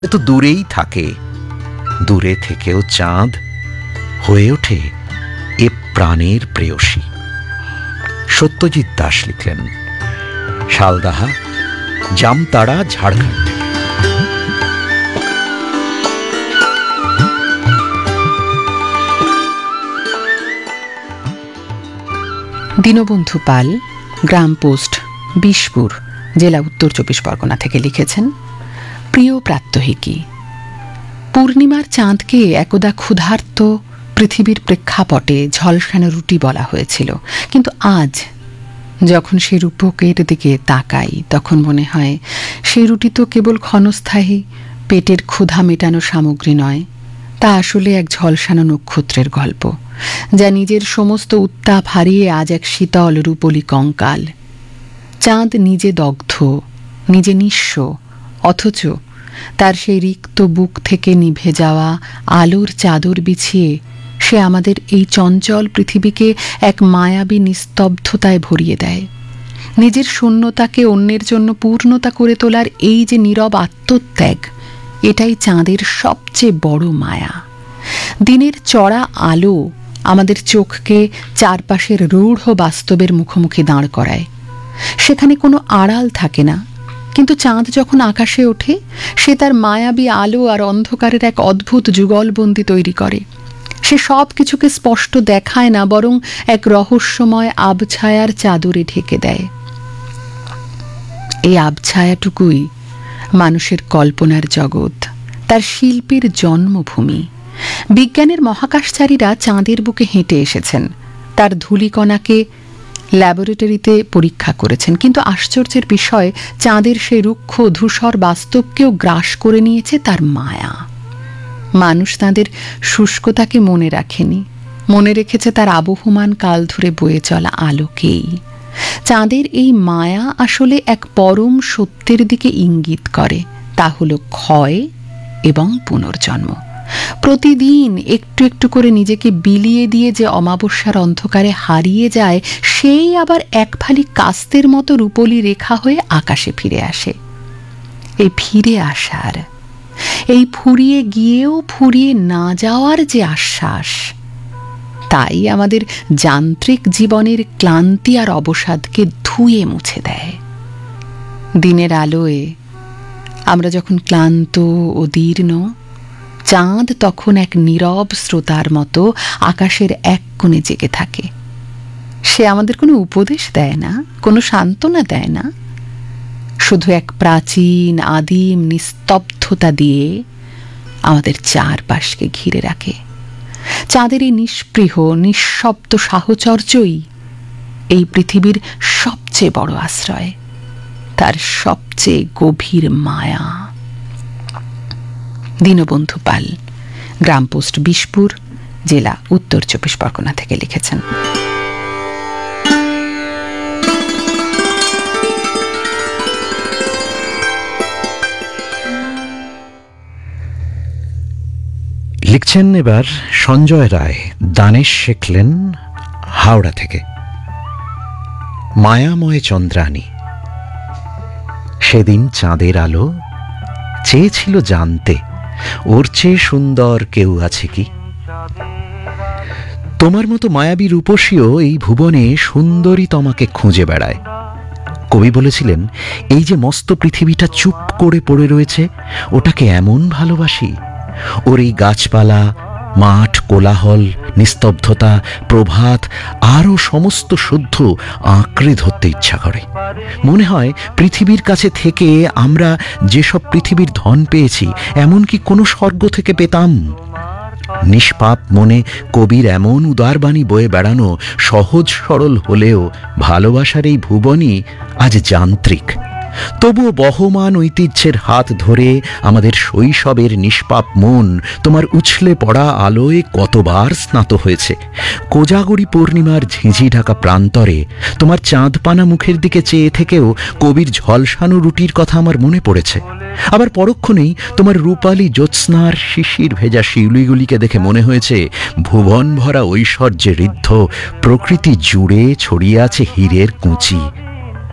তো দূরেই থাকে, দূরে থেকেও চাঁদ হয়ে ওঠে এ প্রাণের প্রেয়সী। সত্যজিৎ দাস লিখলেন, শালদাহা, জামতাড়া, ঝাড়খণ্ড থেকে। দীনবন্ধু পাল, গ্রাম পোস্ট, বিশপুর, জেলা উত্তর 24 পরগনা থেকে লিখেছেন, প্রিয় প্রাত্যহিকী, পূর্ণিমার চাঁদকে একদা ক্ষুধার্ত পৃথিবীর প্রেক্ষাপটে ঝলসানো রুটি বলা হয়েছিল, কিন্তু আজ যখন সেই রূপকের দিকে তাকাই তখন মনে হয় সেই রুটি তো কেবল ক্ষণস্থায়ী পেটের ক্ষুধা মেটানো সামগ্রী নয়, তা আসলে এক ঝলসানো নক্ষত্রের গল্প, যা নিজের সমস্ত উত্তাপ হারিয়ে আজ এক শীতল রূপলি কঙ্কাল। চাঁদ নিজে দগ্ধ, নিজে নিঃস্ব, অথচ তার সেই রিক্ত বুক থেকে নিভে যাওয়া আলোর চাদর বিছিয়ে সে আমাদের এই চঞ্চল পৃথিবীকে এক মায়াবী নিস্তব্ধতায় ভরিয়ে দেয়। নিজের শূন্যতাকে অন্যের জন্য পূর্ণতা করে তোলার এই যে নীরব আত্মত্যাগ, এটাই চাঁদের সবচেয়ে বড় মায়া। দিনের চড়া আলো আমাদের চোখকে চারপাশের রূঢ় বাস্তবের মুখোমুখি দাঁড় করায়, সেখানে কোনো আড়াল থাকে না। কিন্তু চাঁদ যখন আকাশে ওঠে, সে তার মায়াবী আলো আর অন্ধকারের এক অদ্ভুত যুগলবন্দি তৈরি করে। সে সব কিছুকে স্পষ্ট দেখায় না, বরং এক রহস্যময় আবছায়ার চাদরে ঢেকে দেয়। এই আবছায়াটুকুই মানুষের কল্পনার জগৎ, তার শিল্পের জন্মভূমি। বিজ্ঞানের মহাকাশচারীরা চাঁদের বুকে হেঁটে এসেছেন, তার ধূলিকণাকে ল্যাবরেটরিতে পরীক্ষা করেছেন, কিন্তু আশ্চর্যের বিষয়, চাঁদের সেই রুক্ষ ধূসর বাস্তবকেও গ্রাস করে নিয়েছে তার মায়া। মানুষ তাঁদের শুষ্কতাকে মনে রাখেনি, মনে রেখেছে তার আবহমান কাল ধরে বয়ে চলা আলোকেই। চাঁদের এই মায়া আসলে এক পরম সত্যের দিকে ইঙ্গিত করে, তা হলো ক্ষয় এবং পুনর্জন্ম। প্রতিদিন একটু একটু করে নিজেকে বিলিয়ে দিয়ে যে অমাবস্যার অন্ধকারে হারিয়ে যায়, সেই আবার এক ফালি কাস্তের মতো রূপলি রেখা হয়ে আকাশে ফিরে আসে। এই ফিরে আসার, এই ফুরিয়ে গিয়েও ফুরিয়ে না যাওয়ার যে আশ্বাস, তাই আমাদের যান্ত্রিক জীবনের ক্লান্তি আর অবসাদকে ধুয়ে মুছে দেয়। দিনের আলোয় আমরা যখন ক্লান্ত ও দীর্ণ, চাঁদ তখন এক নীরব শ্রোতার মতো আকাশের এক কোণে জেগে থাকে। সে আমাদের কোনো উপদেশ দেয় না, কোনো সান্ত্বনা দেয় না, শুধু এক প্রাচীন আদিম নিস্তব্ধতা দিয়ে আমাদের চারপাশকে ঘিরে রাখে। চাঁদের এই নিষ্পৃহ নিঃশব্দ সাহচর্যই এই পৃথিবীর সবচেয়ে বড় আশ্রয়, তার সবচেয়ে গভীর মায়া। দীনবন্ধু পাল, গ্রাম পোস্ট, বিশপুর, জেলা উত্তর 24 পরগনা থেকে লিখেছেন। লিখছেন এবার সঞ্জয় রায়, দানেশ শেখলেন, হাওড়া থেকে। মায়াময় চন্দ্রানী, সেদিন চাঁদের আলো চেয়েছিল জানতে ওর চেয়ে সুন্দর কেউ আছে কি। তোমার মতো মায়াবী রূপসীও এই ভুবনে সুন্দরী তোমাকে খুঁজে বেড়ায়। কবি বলেছিলেন, এই যে মস্ত পৃথিবীটা চুপ করে পড়ে রয়েছে, ওটাকে এমন ভালোবাসি। ওর এই গাছপালা, মাঠ, কোলাহল, নিস্তব্ধতা, প্রভাত আরও সমস্ত শুদ্ধ আঁকড়ে ধরতে ইচ্ছা করে। মনে হয় পৃথিবীর কাছে থেকে আমরা যেসব পৃথিবীর ধন পেয়েছি, এমনকি কোনো স্বর্গ থেকে পেতাম। নিষ্পাপ মনে কবির এমন উদারবাণী বয়ে বেড়ানো সহজ সরল হলেও ভালোবাসার এই ভুবনই আজ যান্ত্রিক। তবুও বহমান ঐতিহ্যের হাত ধরে আমাদের শৈশবের নিষ্পাপ মন তোমার উছলে পড়া আলোয় কতবার স্নাত হয়েছে। কোজাগরী পূর্ণিমার ঝিঁঝি ঢাকা প্রান্তরে তোমার চাঁদপানা মুখের দিকে চেয়ে থেকেও কবির ঝলসানো রুটির কথা আমার মনে পড়েছে। আবার পরক্ষণেই তোমার রূপালী জ্যোৎস্নার শিশির ভেজা শিউলিগুলিকে দেখে মনে হয়েছে ভুবন ভরা ঐশ্বর্যে ঋদ্ধ প্রকৃতি জুড়ে ছড়িয়ে আছে হীরের কুঁচি।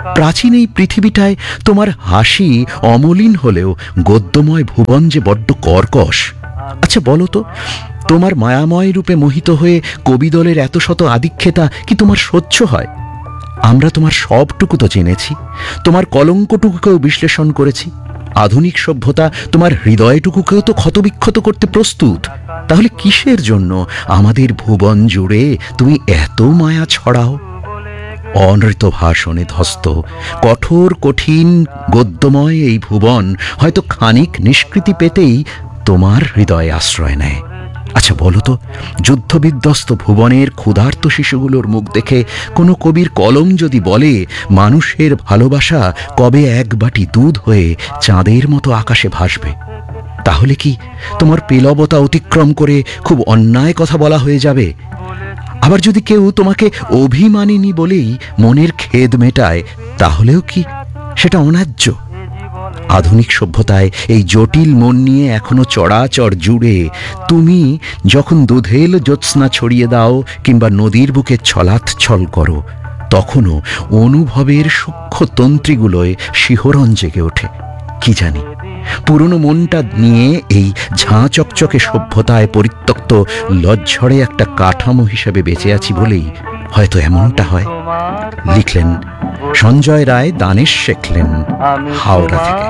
প্রাচীন এই পৃথিবীটায় তোমার হাসি অমলিন হলেও গদ্যময় ভুবন যে বড্ড কর্কশ। আচ্ছা বলো তো, তোমার মায়াময় রূপে মোহিত হয়ে কবিদলের এত শত আদিক্ষেতা কি তোমার সহ্য হয়? আমরা তোমার সবটুকু তো জেনেছি, তোমার কলঙ্কটুকুকেও বিশ্লেষণ করেছি। আধুনিক সভ্যতা তোমার হৃদয়টুকুকেও তো ক্ষতবিক্ষত করতে প্রস্তুত। তাহলে কিসের জন্য আমাদের ভুবন জুড়ে তুমি এত মায়া ছড়াও? অনৃত ভাষণে ধস্ত কঠোর কঠিন গদ্যময় এই ভুবন হয়তো খানিক নিষ্কৃতি পেতেই তোমার হৃদয়ে আশ্রয় নেয়। আচ্ছা বলো তো, যুদ্ধবিধ্বস্ত ভুবনের ক্ষুধার্ত শিশুগুলোর মুখ দেখে কোনো কবির কলম যদি বলে মানুষের ভালোবাসা কবে এক বাটি দুধ হয়ে চাঁদের মতো আকাশে ভাসবে, তাহলে কি তোমার পেলবতা অতিক্রম করে খুব অন্যায় কথা বলা হয়ে যাবে? আবার যদি কেউ তোমাকে অভিমানিনী বলেই মনের খেদ মেটায়, তাহলেও কি সেটা অন্যায্য? আধুনিক সভ্যতায় এই জটিল মন নিয়ে এখনো চড়াচড় জুড়ে তুমি যখন দুধেল জ্যোৎস্না ছড়িয়ে দাও কিংবা নদীর বুকে ছলাৎছল করো, তখনও অনুভবের সূক্ষ্ম তন্ত্রীগুলোয় শিহরণ জেগে ওঠে। কি জানি, পুরনো মনটা নিয়ে এই ঝাঁ চকচকে সভ্যতায় পরিত্যক্ত লজ্জড়ে একটা কাঠামো হিসেবে বেঁচে আছি বলেই হয়তো এমনটা হয়। লিখলেন সঞ্জয় রায়, দানেশ শেখলেন, হাওড়া থেকে।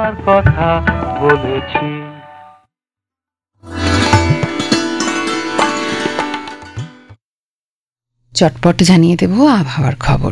চটপট জানিয়ে দেব আবহাওয়ার খবর।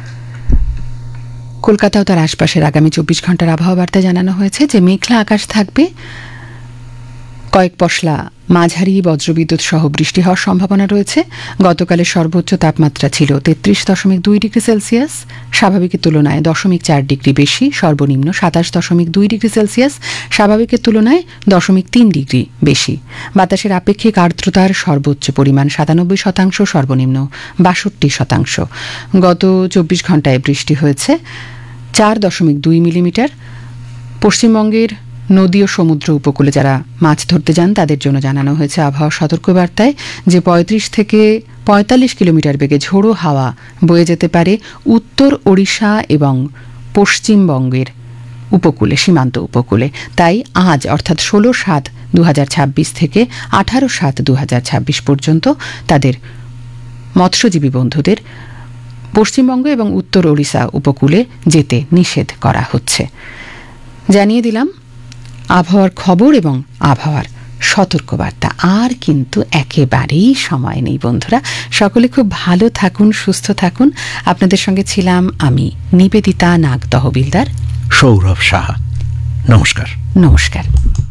কলকাতা ও তার আশপাশের আগামী 24 ঘন্টার আবহাওয়া বার্তায় জানানো হয়েছে যে মেঘলা আকাশ থাকবে, কয়েক পশলা মাঝারি বজ্রবিদ্যুৎ সহ বৃষ্টি হওয়ার সম্ভাবনা রয়েছে। গতকালের সর্বোচ্চ তাপমাত্রা ছিল 33.2 ডিগ্রি সেলসিয়াস, স্বাভাবিকের তুলনায় 0.4 ডিগ্রি বেশি। সর্বনিম্ন 27.2 ডিগ্রি সেলসিয়াস, স্বাভাবিকের তুলনায় 0.3 ডিগ্রি বেশি। বাতাসের আপেক্ষিক আর্দ্রতার সর্বোচ্চ পরিমাণ 97%, সর্বনিম্ন 62%। গত 24 ঘন্টায় বৃষ্টি হয়েছে 4.2 মিলিমিটার। পশ্চিমবঙ্গের নদী ও সমুদ্র উপকূলে যারা মাছ ধরতে যান তাদের জন্য জানানো হয়েছে আবহাওয়া সতর্কবার্তায় যে 35 থেকে 45 কিলোমিটার বেগে ঝোড়ো হাওয়া বয়ে যেতে পারে উত্তর ওড়িশা এবং পশ্চিমবঙ্গের উপকূলে, সীমান্ত উপকূলে। তাই আজ অর্থাৎ 16/7/2026 থেকে 18/7/2026 পর্যন্ত তাদের মৎস্যজীবী বন্ধুদের পশ্চিমবঙ্গ এবং উত্তর ওড়িশা উপকূলে যেতে নিষেধ করা হচ্ছে। জানিয়ে দিলাম আবহাওয়ার খবর এবং আবহাওয়ার সতর্কবার্তা। আর কিন্তু একেবারেই সময় নেই বন্ধুরা। সকলে খুব ভালো থাকুন, সুস্থ থাকুন। আপনাদের সঙ্গে ছিলাম আমি নিবেদিতা নাগ তহবিলদার, সৌরভ সাহা। নমস্কার। নমস্কার।